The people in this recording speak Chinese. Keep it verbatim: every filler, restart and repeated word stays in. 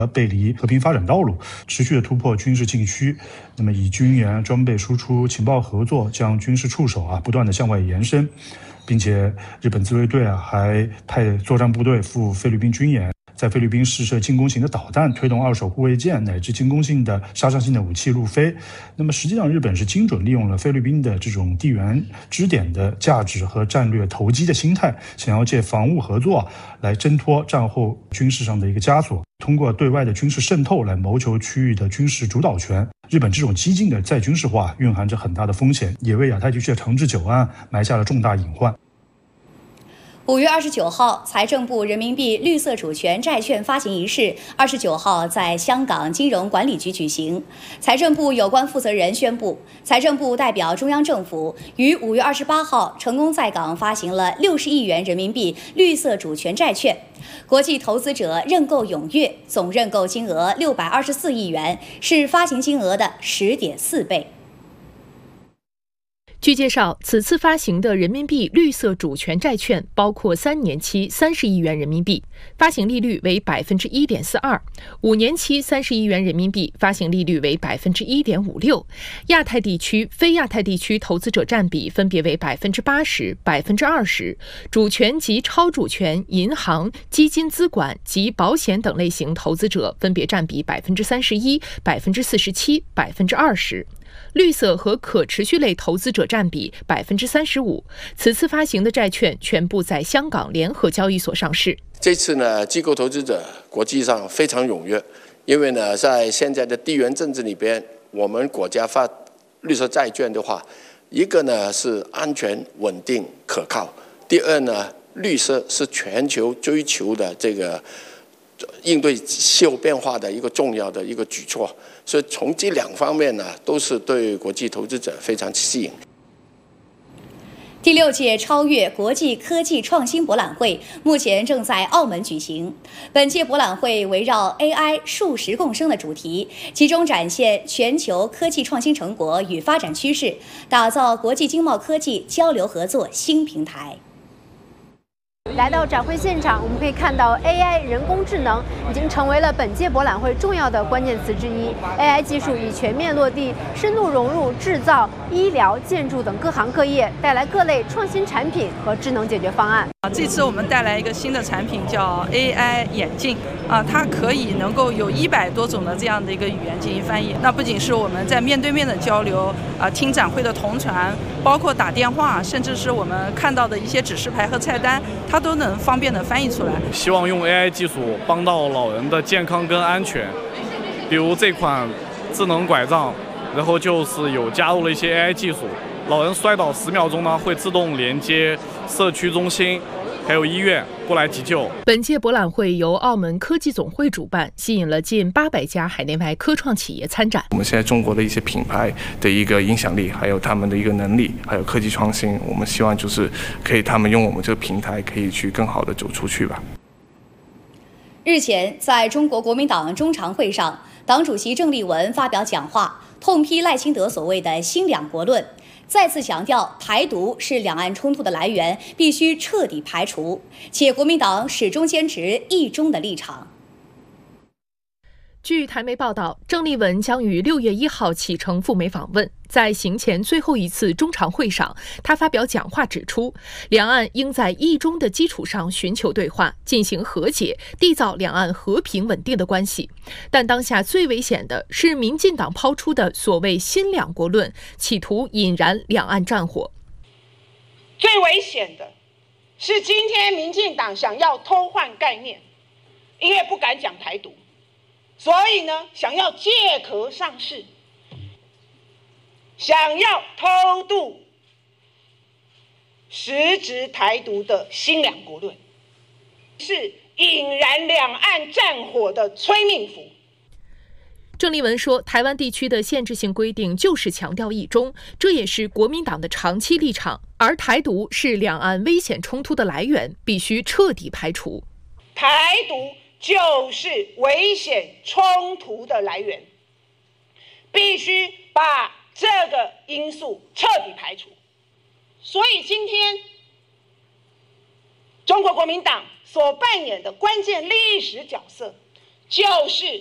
背离和平发展道路，持续的突破军事禁区。那么以军援、装备输出、情报合作，将军事触手啊不断的向外延伸，并且日本自卫队啊还派作战部队赴菲律宾军演，在菲律宾试射进攻型的导弹，推动二手护卫舰乃至进攻性的杀伤性的武器入菲。那么实际上，日本是精准利用了菲律宾的这种地缘支点的价值和战略投机的心态，想要借防务合作来挣脱战后军事上的一个枷锁，通过对外的军事渗透来谋求区域的军事主导权。日本这种激进的再军事化蕴含着很大的风险，也为亚太地区的长治久安埋下了重大隐患。 五月二十九号，财政部人民币绿色主权债券发行仪式二十九号在香港金融管理局举行。财政部有关负责人宣布，财政部代表中央政府于五月二十八号成功在港发行了六十亿元人民币绿色主权债券，国际投资者认购踊跃，总认购金额六百二十四亿元，是发行金额的十点四倍。 据介绍，此次发行的人民币绿色主权债券包括三年期三十亿元人民币，发行利率为百分之一点四二；五年期三十亿元人民币，发行利率为百分之一点五六。亚太地区、非亚太地区投资者占比分别为百分之八十、百分之二十，主权及超主权、银行、基金资管及保险等类型投资者分别占比百分之三十一、百分之四十七、百分之二十。绿色和可持续类投资者占比百分之三十五。此次发行的债券全部在香港联合交易所上市。 这次呢，机构投资者国际上非常踊跃，因为呢，在现在的地缘政治里边，我们国家发绿色债券的话，一个呢是安全、稳定、可靠；第二呢，绿色是全球追求的这个应对气候变化的一个重要的一个举措，所以从这两方面呢，都是对国际投资者非常吸引。 第六届超越国际科技创新博览会目前正在澳门举行。本届博览会围绕 A I 数十共生的主题，集中展现全球科技创新成果与发展趋势，打造国际经贸科技交流合作新平台。 来到展会现场，我们可以看到 A I 人工智能已经成为了本届博览会重要的关键词之一。A I 技术已全面落地，深度融入制造、医疗、建筑等各行各业，带来各类创新产品和智能解决方案。 这次我们带来一个新的产品，叫 A I 眼镜啊，它可以能够有一百多种的这样的一个语言进行翻译。那不仅是我们在面对面的交流啊，听展会的同传，包括打电话，甚至是我们看到的一些指示牌和菜单，它都能方便的翻译出来。 希望用 A I 技术帮到老人的健康跟安全，比如这款智能拐杖，然后就是有加入了一些 A I 技术，老人摔倒十秒钟呢，会自动连接社区中心还有医院过来急救。 本届博览会由澳门科技总会主办，吸引了近八百家海内外科创企业参展。 我们现在中国的一些品牌的一个影响力，还有他们的一个能力，还有科技创新，我们希望就是可以他们用我们这个平台可以去更好的走出去吧。 日前，在中国国民党中常会上，党主席郑丽文发表讲话，痛批赖清德所谓的新两国论，再次强调台独是两岸冲突的来源，必须彻底排除，且国民党始终坚持一中的立场。 据台媒报道，郑丽文将于六月一号启程赴美访问。在行前最后一次中常会上，他发表讲话指出，两岸应在一中的基础上寻求对话，进行和解，缔造两岸和平稳定的关系。但当下最危险的是民进党抛出的所谓新两国论，企图引燃两岸战火。 最危险的是今天民进党想要偷换概念，因为不敢讲台独，所以呢，想要借壳上市，想要偷渡实质台独的新两国论，是引燃两岸战火的催命符。 郑丽文说，台湾地区的限制性规定就是强调一中，这也是国民党的长期立场，而台独是两岸危险冲突的来源，必须彻底排除。 台独就是危险冲突的来源，必须把这个因素彻底排除。所以今天中国国民党所扮演的关键历史角色， 就是